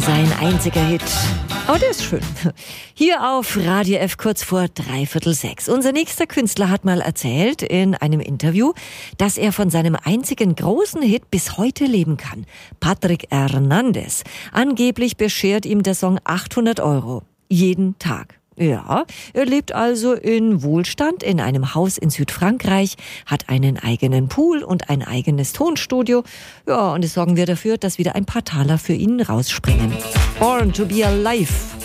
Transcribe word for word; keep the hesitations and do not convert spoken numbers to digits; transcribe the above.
sein einziger Hit. Aber der ist schön. Hier auf Radio F kurz vor dreiviertel sechs. Unser nächster Künstler hat mal erzählt in einem Interview, dass er von seinem einzigen großen Hit bis heute leben kann. Patrick Hernandez. Angeblich beschert ihm der Song achthundert Euro. Jeden Tag. Ja, er lebt also in Wohlstand in einem Haus in Südfrankreich, hat einen eigenen Pool und ein eigenes Tonstudio. Ja, und es sorgen wir dafür, dass wieder ein paar Taler für ihn rausspringen. Born to be alive.